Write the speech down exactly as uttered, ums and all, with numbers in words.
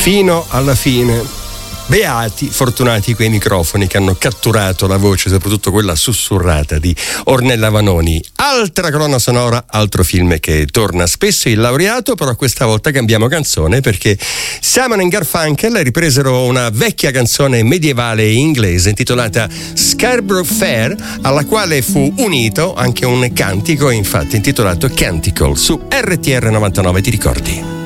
fino alla fine. Beati, fortunati quei microfoni che hanno catturato la voce, soprattutto quella sussurrata di Ornella Vanoni. Altra colonna sonora, altro film che torna spesso, Il laureato, però questa volta cambiamo canzone perché Simon and Garfunkel ripresero una vecchia canzone medievale inglese intitolata Scarborough Fair, alla quale fu unito anche un cantico, infatti intitolato Canticle, su R T R novantanove, ti ricordi?